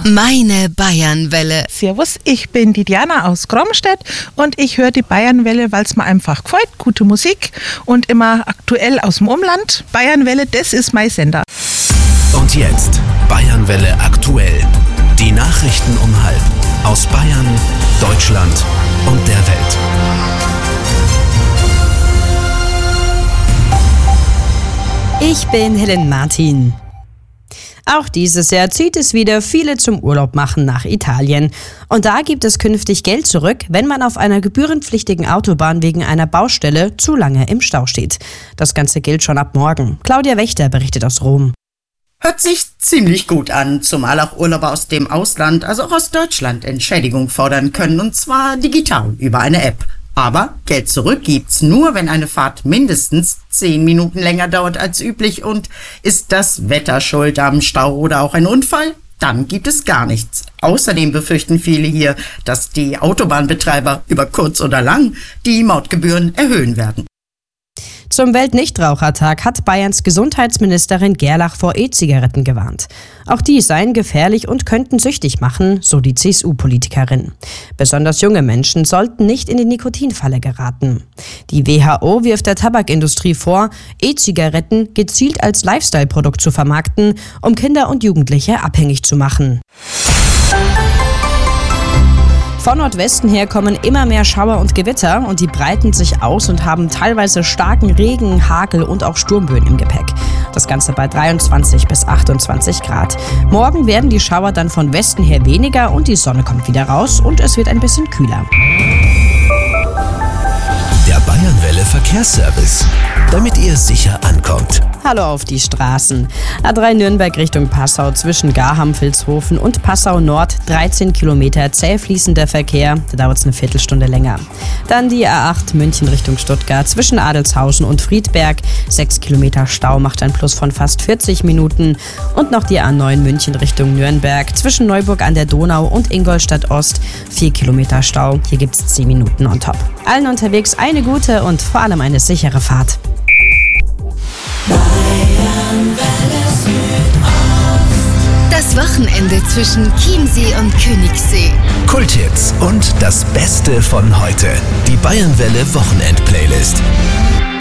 Meine Bayernwelle. Servus, ich bin die Diana aus Gromstedt und ich höre die Bayernwelle, weil es mir einfach gefällt. Gute Musik und immer aktuell aus dem Umland. Bayernwelle, das ist mein Sender. Und jetzt Bayernwelle aktuell. Die Nachrichten um 12:30 aus Bayern, Deutschland und der Welt. Ich bin Helen Martin. Auch dieses Jahr zieht es wieder viele zum Urlaub machen nach Italien. Und da gibt es künftig Geld zurück, wenn man auf einer gebührenpflichtigen Autobahn wegen einer Baustelle zu lange im Stau steht. Das Ganze gilt schon ab morgen. Claudia Wächter berichtet aus Rom. Hört sich ziemlich gut an, zumal auch Urlauber aus dem Ausland, also auch aus Deutschland, Entschädigung fordern können, und zwar digital über eine App. Aber Geld zurück gibt's nur, wenn eine Fahrt mindestens 10 Minuten länger dauert als üblich, und ist das Wetter schuld am Stau oder auch ein Unfall, dann gibt es gar nichts. Außerdem befürchten viele hier, dass die Autobahnbetreiber über kurz oder lang die Mautgebühren erhöhen werden. Zum Weltnichtrauchertag hat Bayerns Gesundheitsministerin Gerlach vor E-Zigaretten gewarnt. Auch die seien gefährlich und könnten süchtig machen, so die CSU-Politikerin. Besonders junge Menschen sollten nicht in die Nikotinfalle geraten. Die WHO wirft der Tabakindustrie vor, E-Zigaretten gezielt als Lifestyle-Produkt zu vermarkten, um Kinder und Jugendliche abhängig zu machen. Von Nordwesten her kommen immer mehr Schauer und Gewitter und die breiten sich aus und haben teilweise starken Regen, Hagel und auch Sturmböen im Gepäck. Das Ganze bei 23 bis 28 Grad. Morgen werden die Schauer dann von Westen her weniger und die Sonne kommt wieder raus und es wird ein bisschen kühler. Der Bayernwelle Verkehrsservice, damit ihr sicher ankommt. Hallo auf die Straßen. A3 Nürnberg Richtung Passau zwischen Garham, Vilshofen und Passau Nord 13 Kilometer zäh fließender Verkehr. Da dauert es eine Viertelstunde länger. Dann die A8 München Richtung Stuttgart zwischen Adelshausen und Friedberg. 6 Kilometer Stau macht ein Plus von fast 40 Minuten. Und noch die A9 München Richtung Nürnberg zwischen Neuburg an der Donau und Ingolstadt Ost. 4 Kilometer Stau. Hier gibt es 10 Minuten on top. Allen unterwegs eine gute und vor allem eine sichere Fahrt. Das Wochenende zwischen Chiemsee und Königssee. Kulthits und das Beste von heute. Die Bayernwelle Wochenend-Playlist.